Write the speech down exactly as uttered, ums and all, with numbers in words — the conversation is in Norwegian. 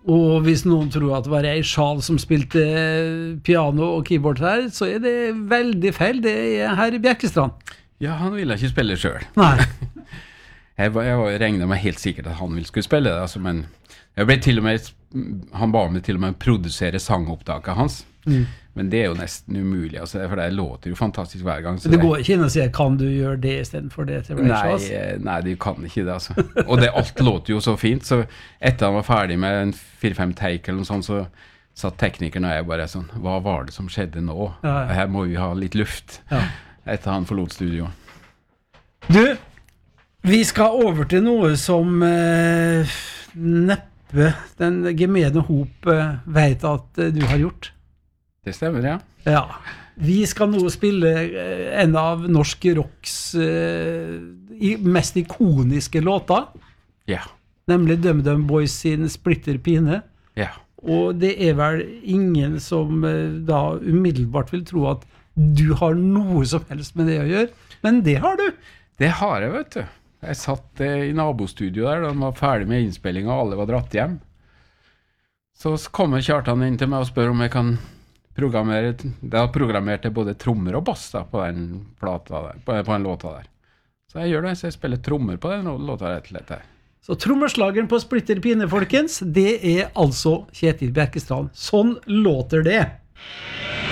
Og hvis noen tror at det var Ray Charles som spilte piano og keyboard her, så er det veldig feil. Det er her i Bjerkestrand. Ja, han ville ikke spille selv. Nei. jeg, var, jeg regnet meg helt sikkert at han ville skulle spille det, altså, men jeg ble til og med, han ba meg til og med produsere sangopptaket hans. Mm. Men det er jo nesten umulig, altså, for det låter jo fantastisk hver gang. Så det går ikke inn å si, kan du gjøre det i stedet for det til Ray Charles? Nei, nei, du kan ikke det, altså. Og det, alt låter jo så fint, så etter han var ferdig med en fire-fem take eller noe sånt, så satt teknikeren og jeg bare sånn, hva var det som skjedde nå? Ja, ja. Her må vi ha litt luft, ja. Etter han forlot studio. Du, vi skal over til noe som eh, neppe den gemene hop eh, vet at eh, du har gjort. Det stemmer, ja. Ja. Vi skal nå spille en av norsk rocks eh, mest ikoniske låter. Ja. Nemlig Dum Dum Boys sin Splitter Pine. Ja. Og det er vel ingen som eh, da umiddelbart vil tro at du har noe som helst med det å gjøre. Men det har du. Det har jeg, vet du. Jeg satt eh, i nabostudio der, da de var ferdig med innspillingen, og alle var dratt hjem. Så kommer Kjartan inn til meg og spør om jeg kan programmere, da programmerte jeg både trommer og bass da, på den plata der, på, på en låta der. Så jeg gjør det, så jeg spiller trommer på den låta rett og slett der. Så trommerslageren på Splitter Pine, folkens, det er altså Kjetil Bjerkestrand. Sånn låter det.